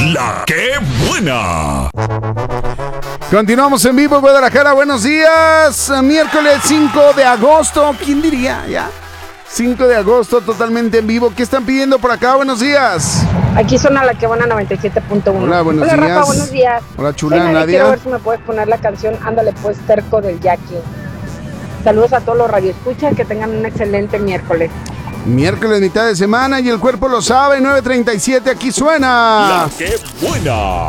La que buena. Continuamos en vivo, Guadalajara. Buenos días. Miércoles 5 de agosto. ¿Quién diría ya? 5 de agosto, totalmente en vivo. ¿Qué están pidiendo por acá? Buenos días. Aquí suena La que buena 97.1. Hola, buenos días. Rafa, buenos días. Hola, chula, Nadia. Quiero ver si me puedes poner la canción Ándale pues, terco del Jackie. Saludos a todos los radioescuchas, que tengan un excelente miércoles. Miércoles, mitad de semana y el cuerpo lo sabe, 9:37, aquí suena. La que buena.